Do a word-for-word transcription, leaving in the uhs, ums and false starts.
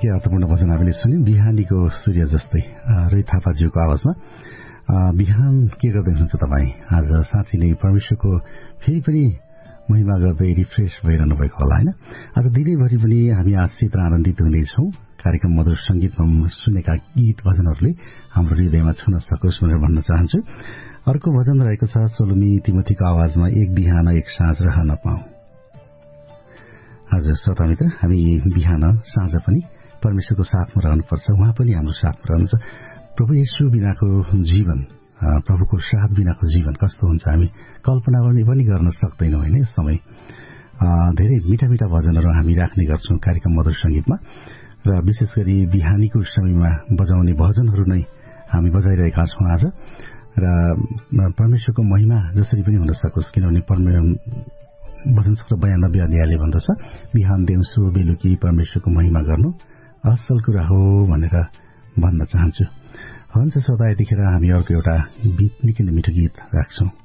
निकै अर्थपूर्ण वचन हामीले सुन्यौं बिहानीको सूर्य जस्तै रोहित थापाज्यूको आवाजमा। बिहान के गर्दै हुनुहुन्छ तपाईँ? आज साँच्चै नै परमेश्वरको फेरि पनि महिमा गर्दै रिफ्रेश भइरहनु भएको होला होइन? आज दिनैभरि पनि हामी आश्रित र आनन्दित हुनेछौँ। कार्यक्रम मधुर संगीतमा सुनेका गीत भजनहरूले हाम्रो हृदयमा छुन सकोस् भनेर भन्न चाहन्छु। अर्को भजन रहेको छ सोलोमी तिमोथीको आवाजमा, एक बिहान एक साँझ रहन पाऊँ। हजुर श्रोता मित्र, हामी बिहान साँझ पनि परमेश्वरको साथमा रहनुपर्छ, उहाँ पनि हाम्रो साथमा रहनुहुन्छ। प्रभु येशू बिनाको जीवन, प्रभुको साथ बिनाको जीवन कस्तो हुन्छ हामी कल्पना पनि गर्न सक्दैनौँ होइन? यस समय धेरै मिठा मिठा भजनहरू हामी राख्ने गर्छौँ कार्यक्रम मधुर संगीतमा, र विशेष गरी बिहानीको समयमा बजाउने भजनहरू नै हामी बजाइरहेका छौँ आज। र परमेश्वरको महिमा जसरी पनि हुन सकोस्, किनभने भजन सत्र बयानब्बे अध्यायले भन्दछ, बिहान दिउँसो बेलुकी परमेश्वरको महिमा गर्नु असल कुरा हो भनेर भन्न चाहन्छु। हुन्छ श्रोता, यतिखेर हामी अर्को एउटा गीत, निकै नै मिठो गीत राख्छौं।